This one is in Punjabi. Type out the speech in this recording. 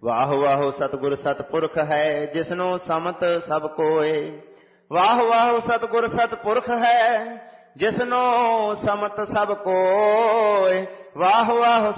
ਵਾਹ ਵਾਹ ਸਤਿਗੁਰ ਸਤਿਪੁਰਖ ਹੈ, ਜਿਸਨੂੰ ਸਮਤ ਸਭ ਕੋਏ। ਵਾਹ ਵਾਹ ਸਤਿਗੁਰ ਸਤਿਪੁਰਖ ਹੈ, ਜਿਸਨੂੰ ਸਮਤ ਸਭ ਕੋਏ। ਵਾਹ ਵਾਹ